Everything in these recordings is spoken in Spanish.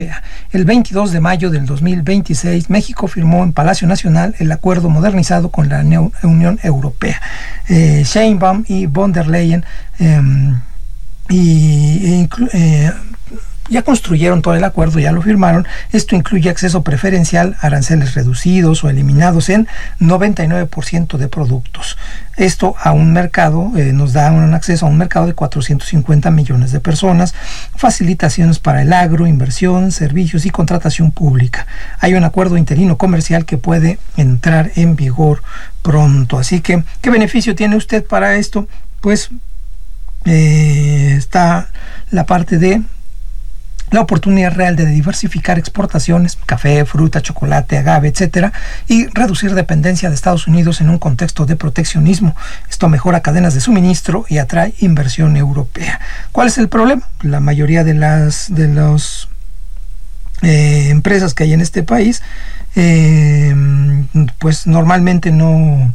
El 22 de mayo del 2026, México firmó en Palacio Nacional el acuerdo modernizado con la Unión Europea. Sheinbaum y von der Leyen ya construyeron todo el acuerdo, ya lo firmaron. Esto incluye acceso preferencial, aranceles reducidos o eliminados en 99% de productos. Esto a un mercado, nos da un acceso a un mercado de 450 millones de personas, facilitaciones para el agro, inversión, servicios y contratación pública. Hay un acuerdo interino comercial que puede entrar en vigor pronto. Así que, ¿qué beneficio tiene usted para esto? Pues está la parte de la oportunidad real de diversificar exportaciones, café, fruta, chocolate, agave, etcétera, y reducir dependencia de Estados Unidos en un contexto de proteccionismo. Esto mejora cadenas de suministro y atrae inversión europea. ¿Cuál es el problema? La mayoría de las empresas que hay en este país, pues normalmente no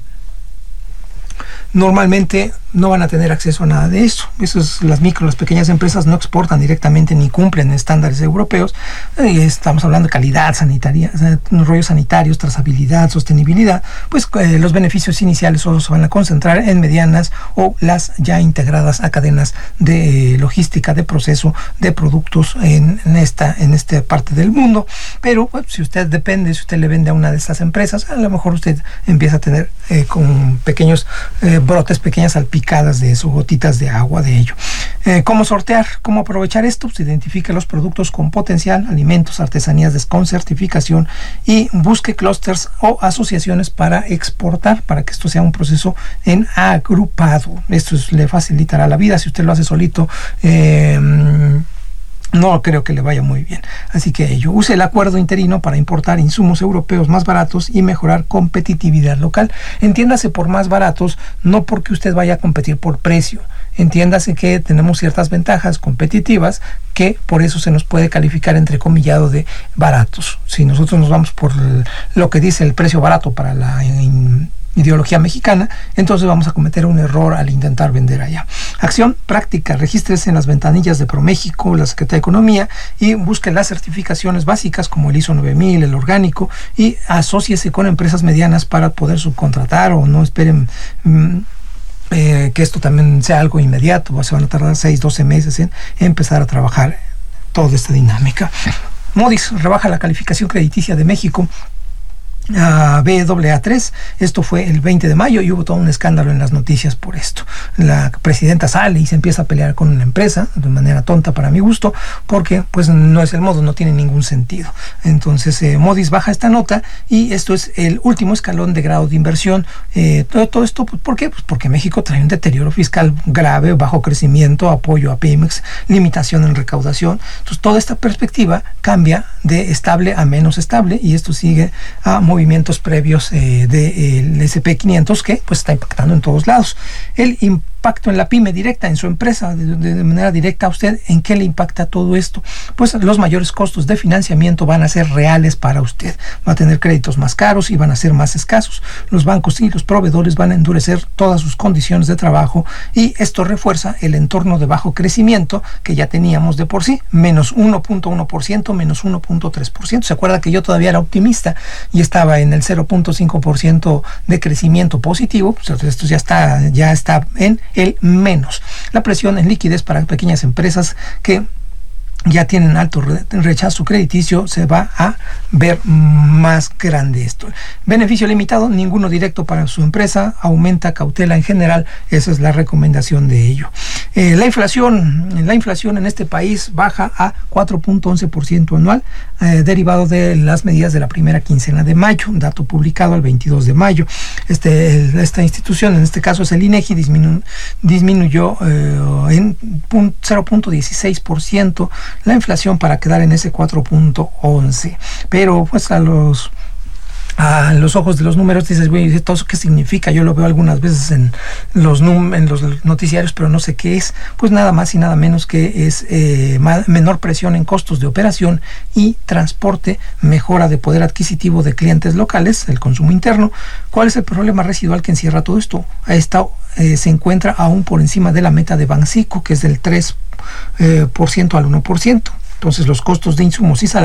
van a tener acceso a nada de eso. Las pequeñas empresas no exportan directamente ni cumplen estándares europeos. Estamos hablando de calidad sanitaria, rollos sanitarios, trazabilidad, sostenibilidad. Pues los beneficios iniciales solo se van a concentrar en medianas o las ya integradas a cadenas de logística, de proceso de productos en esta parte del mundo. Pero pues, si usted le vende a una de estas empresas, a lo mejor usted empieza a tener con pequeños brotes, pequeñas salpicadas de eso, gotitas de agua de ello. ¿Cómo sortear? ¿Cómo aprovechar esto? Pues identifique los productos con potencial, alimentos, artesanías con certificación y busque clústeres o asociaciones para exportar, para que esto sea un proceso en agrupado. Esto le facilitará la vida. Si usted lo hace solito, no creo que le vaya muy bien. Así que use el acuerdo interino para importar insumos europeos más baratos y mejorar competitividad local. Entiéndase por más baratos, no porque usted vaya a competir por precio. Entiéndase que tenemos ciertas ventajas competitivas que por eso se nos puede calificar entrecomillado de baratos. Si nosotros nos vamos por lo que dice el precio barato para la ideología mexicana, entonces vamos a cometer un error al intentar vender allá. Acción práctica: regístrese en las ventanillas de ProMéxico, la Secretaría de Economía, y busque las certificaciones básicas como el ISO 9000, el orgánico, y asóciese con empresas medianas para poder subcontratar, o no esperen que esto también sea algo inmediato. Se van a tardar 6-12 meses en empezar a trabajar toda esta dinámica. Moody's rebaja la calificación crediticia de México a Baa3. Esto fue el 20 de mayo y hubo todo un escándalo en las noticias por esto. La presidenta sale y se empieza a pelear con una empresa de manera tonta para mi gusto, porque pues no es el modo, no tiene ningún sentido. Entonces Moody's baja esta nota y esto es el último escalón de grado de inversión. Todo esto, ¿por qué? Pues porque México trae un deterioro fiscal grave, bajo crecimiento, apoyo a Pemex, limitación en recaudación. Entonces toda esta perspectiva cambia de estable a menos estable, y esto sigue a movimientos previos del SP500 que pues está impactando en todos lados. El impacto en la pyme directa, en su empresa, de manera directa a usted, ¿en qué le impacta todo esto? Pues los mayores costos de financiamiento van a ser reales para usted. Va a tener créditos más caros y van a ser más escasos. Los bancos y los proveedores van a endurecer todas sus condiciones de trabajo, y esto refuerza el entorno de bajo crecimiento que ya teníamos de por sí, menos 1.1%, menos 1.3%. ¿Se acuerda que yo todavía era optimista y estaba en el 0.5% de crecimiento positivo? Pues esto ya está en el menos. La presión en liquidez para pequeñas empresas que ya tienen alto rechazo crediticio se va a ver más grande esto. Beneficio limitado, ninguno directo para su empresa, aumenta cautela en general, esa es la recomendación de ello. La inflación en este país baja a 4.11% anual, derivado de las medidas de la primera quincena de mayo, dato publicado el 22 de mayo. Esta institución, en este caso es el INEGI, disminuyó en 0.16% la inflación para quedar en ese 4.11. Pero pues a los ojos de los números dices, güey, ¿todo eso qué significa? Yo lo veo algunas veces en los noticiarios, pero no sé qué es. Pues nada más y nada menos que es menor presión en costos de operación y transporte, mejora de poder adquisitivo de clientes locales, el consumo interno. ¿Cuál es el problema residual que encierra todo esto? Se encuentra aún por encima de la meta de Banxico, que es del 3% al 1%. Entonces los costos de insumos y salarios